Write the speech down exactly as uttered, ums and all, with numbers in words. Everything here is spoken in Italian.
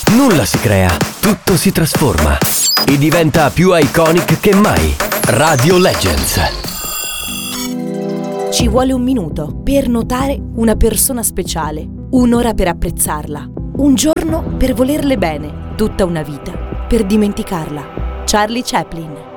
Nulla si crea, tutto si trasforma e diventa più iconic che mai. Radio Legends. Ci vuole un minuto per notare una persona speciale, un'ora per apprezzarla, un giorno per volerle bene, tutta una vita per dimenticarla. Charlie Chaplin.